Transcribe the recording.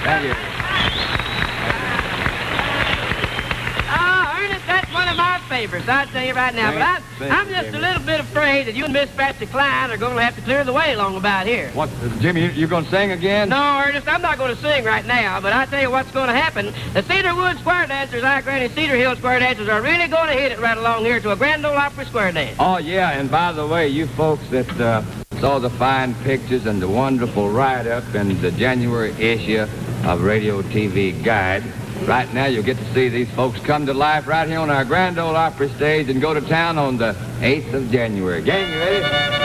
Thank you. Ernest, that's one of my favorites, I tell you right now. But I'm just a little bit afraid that you and Miss Patsy Cline are going to have to clear the way along about here. What, Jimmy, you going to sing again? No, Ernest, I'm not going to sing right now, but I tell you what's going to happen. The Cedarwood Square Dancers, our Granny Cedar Hill Square Dancers, are really going to hit it right along here to a Grand Ole Opry Square Dance. Oh, yeah, and by the way, you folks that saw the fine pictures and the wonderful write-up in the January issue of Radio TV Guide, right now you'll get to see these folks come to life right here on our Grand Ole Opry stage and go to town on the 8th of January. Gang, you ready?